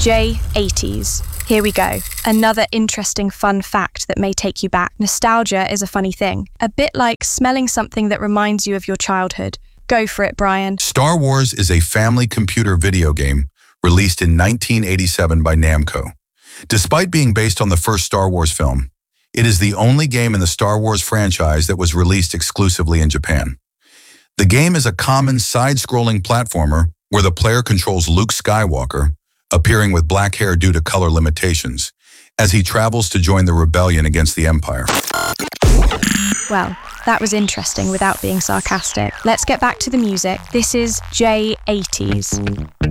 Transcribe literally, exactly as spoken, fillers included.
J eighties. Here we go. Another interesting fun fact that may take you back. Nostalgia is a funny thing. A bit like smelling something that reminds you of your childhood. Go for it, Brian. Star Wars is a family computer video game released in nineteen eighty-seven by Namco. Despite being based on the first Star Wars film, it is the only game in the Star Wars franchise that was released exclusively in Japan. The game is a common side-scrolling platformer where the player controls Luke Skywalker, appearing with black hair due to color limitations, as he travels to join the rebellion against the Empire. Well, that was interesting without being sarcastic. Let's get back to the music. This is J eighties.